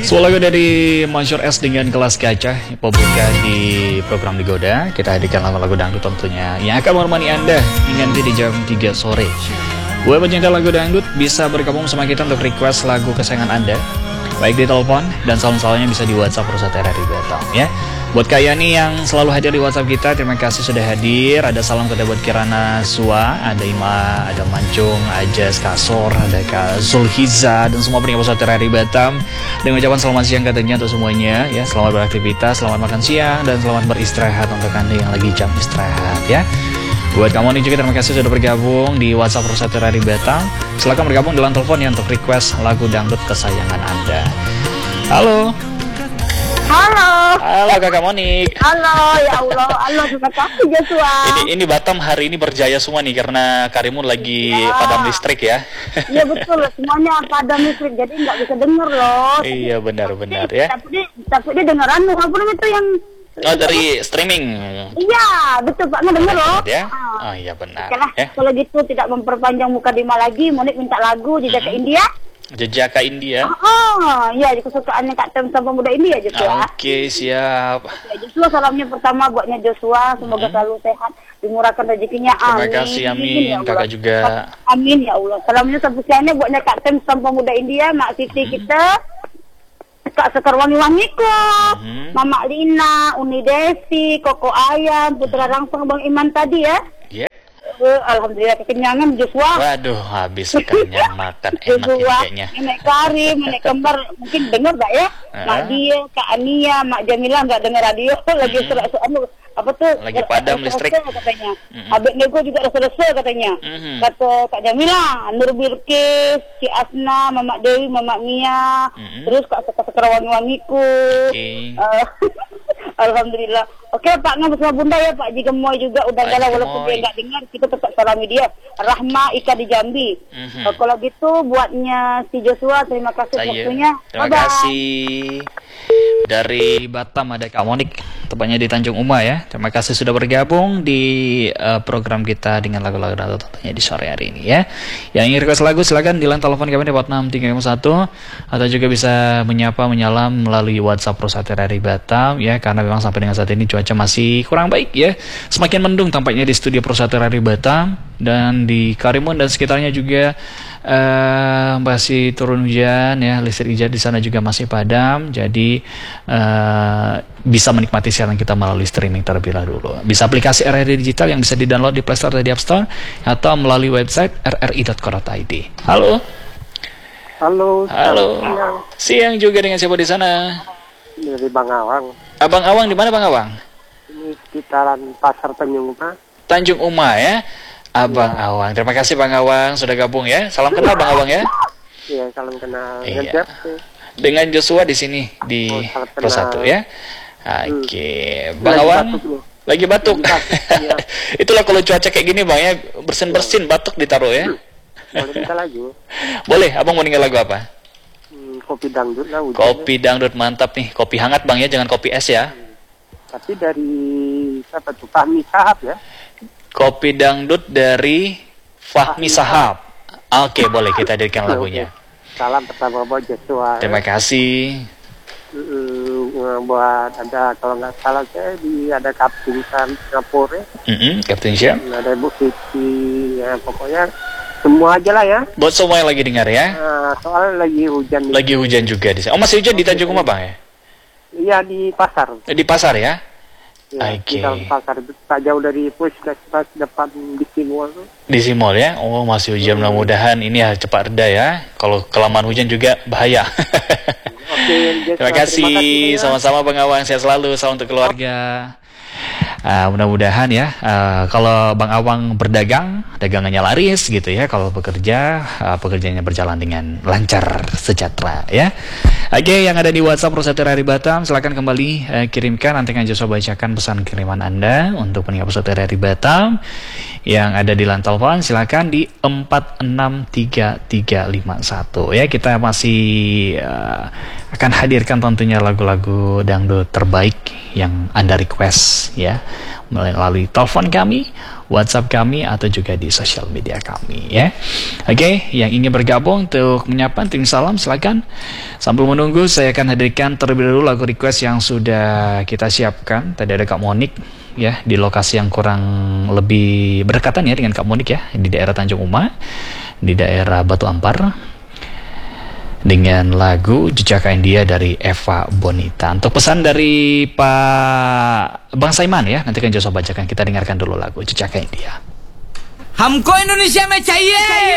Sebuah lagu dari Mansyur S dengan Kelas Kaca, pembuka di program Digoda. Kita hadirkan lagu dangdut tentunya yang akan menemani Anda hingga nanti di jam 3 sore. Buat pecinta lagu dangdut bisa bergabung sama kita untuk request lagu kesayangan Anda, baik di telepon dan salam-salamnya bisa di WhatsApp Perusahaan RRI Batam ya. Buat kalian nih yang selalu hadir di WhatsApp kita, terima kasih sudah hadir. Ada salam kepada buat Kirana Sua, ada Ima, ada Mancung, Ajas, Kasor, ada Kak Zulhiza dan semua pendengar Perusahaan RRI Batam. Dengan ucapan selamat siang katanya untuk semuanya ya. Selamat beraktivitas, selamat makan siang dan selamat beristirahat untuk Anda yang lagi jam istirahat ya. Buat kamu nih juga terima kasih sudah bergabung di WhatsApp Perusahaan RRI Batam. Silakan bergabung dalam telepon ya untuk request lagu dangdut kesayangan Anda. Halo. Halo. Halo Kakak Monik. Halo, ya Allah. Allah terima kasih Joshua. Ini Batam hari ini berjaya semua nih karena Karimun lagi padam listrik ya. Iya betul, semuanya padam listrik jadi nggak bisa denger loh. Iya benar-benar ya. Tapi dia dengeran apa namanya itu yang dari streaming. Iya, betul Pak, denger loh. Ya? Oh iya benar. Oke lah, ya. kalau gitu tidak memperpanjang muka Dima lagi, Monik minta lagu Jejaka India. Jejaka India. Oh, iya kesukaannya Kak Tem sama Muda India Joshua. Oke, siap. Ya, Joshua salamnya pertama buatnya Joshua, semoga selalu sehat, dimurahkan rezekinya. Amin. Terima kasih, amin. Ya Kakak juga. Amin ya Allah. Salamnya spesialnya buatnya Kak Tem sama Muda India, Mak Siti kita. Kak Sekar Wangi-Wangiku, Mama Lina, Uni Desi, Koko Ayam, Putra Rangsang Bang Iman tadi ya. Iya. Alhamdulillah kekenyangan Joshua. Waduh, habis kenyang makan enak ya kayaknya. Nenek Karim, Nenek Kembar mungkin dengar gak ya? Mak Dia, Kak Ania, Mak Jamila nggak dengar radio lagi apa tuh? Lagi padam listrik katanya. Abek Nego juga rasa-rasa katanya. Kata Kak Jamila, Nur Bilkis, Si Asna, Mama Dewi, Mama Mia, terus Kak Sekar Wangi-Wangiku. Alhamdulillah. Oke Pak Ngam sama Bunda ya Pak Jigemoy juga udah galau walaupun dia nggak dengar kita tetap salami dia. Rahma Ika di Jambi. Kalau gitu buatnya si Joshua terima kasih waktunya. Terima kasih. Dari Batam ada Kak Monik, tepatnya di Tanjung Uma ya. Terima kasih sudah bergabung di program kita dengan lagu-lagu dangdut tentunya di sore hari ini ya. Yang ingin request lagu silakan di line telepon kami di 46351 atau juga bisa menyapa menyalam melalui WhatsApp Perusahaan RRI Batam ya, karena memang sampai dengan saat ini cuaca masih kurang baik ya. Semakin mendung tampaknya di studio Perusahaan RRI Batam dan di Karimun dan sekitarnya juga masih turun hujan ya, listrik hujan di sana juga masih padam. Jadi bisa menikmati siaran kita melalui streaming terlebih dahulu. Bisa aplikasi RRI Digital yang bisa di-download di Play Store atau di App Store atau melalui website rri.co.id. Halo. Halo. Halo. Siang juga dengan siapa di sana? Dari Bang Awang. Abang Awang di mana Bang Awang? Ini sekitaran Pasar Tanjung Uma. Tanjung Uma ya. Abang Awang, terima kasih Bang Awang sudah gabung ya. Salam kenal Bang Awang ya. Iya, salam kenal. Iya. Dengan Joshua di sini di Persatu ya. Oke, Bang Awang lagi batuk. Ya. Itulah kalau cuaca kayak gini Bang ya, bersin-bersin batuk ditaruh ya. Boleh minta lagu? Boleh, Abang mau ninggal lagu apa? Kopi dangdut lah. Kopi dangdut mantap nih, kopi hangat Bang ya, jangan kopi es ya. Tapi dari siapa tuh? Fahmi Sahab ya. Kopi dangdut dari Fahmi Sahab. Oke, boleh kita hadirkan lagunya. Salam pertama buat Joshua. Terima kasih. Buat ada kalau nggak salah saya ada Kapten Singapura. Kapten Syam. Ada Bu Siti. Ya, pokoknya semua aja lah ya. Buat semua yang lagi dengar ya. Soalnya lagi hujan. Lagi hujan juga di sana. Oh masih hujan di Tanjung Uma Bang ya? Iya di pasar. Di pasar ya? Ya, di dalam pasar tak jauh dari puskesmas depan di Simol. Di Simol ya? Oh masih hujan, mudah-mudahan ini ya cepat reda ya. Kalau kelamaan hujan juga bahaya. Oke, terima kasih. Sama-sama Bang Awang, sehat selalu, salam untuk keluarga. Mudah-mudahan ya kalau Bang Awang berdagang, dagangannya laris gitu ya. Kalau bekerja, pekerjaannya berjalan dengan lancar, sejahtera ya. Oke, yang ada di WhatsApp Perusahaan RRI Batam, silakan kembali kirimkan. Nanti akan Joshua bacakan pesan kiriman Anda untuk pendengar Perusahaan RRI Batam yang ada di line telepon, silakan di 463351 ya. Kita masih akan hadirkan tentunya lagu-lagu dangdut terbaik yang Anda request ya, melalui telepon kami, WhatsApp kami, atau juga di sosial media kami ya. Oke, yang ingin bergabung untuk menyapa tim salam silakan. Sambil menunggu, saya akan hadirkan terlebih dahulu lagu request yang sudah kita siapkan. Tadi ada Kak Monik ya, di lokasi yang kurang lebih berdekatan ya dengan Kak Monik ya, di daerah Tanjung Uma, di daerah Batu Ampar, dengan lagu Jejak India dari Eva Bonita. Untuk pesan dari Pak Bang Saiman ya, nanti kan Joshua bacakan. Kita dengarkan dulu lagu Jejak India. Hamko Indonesia में चाहिए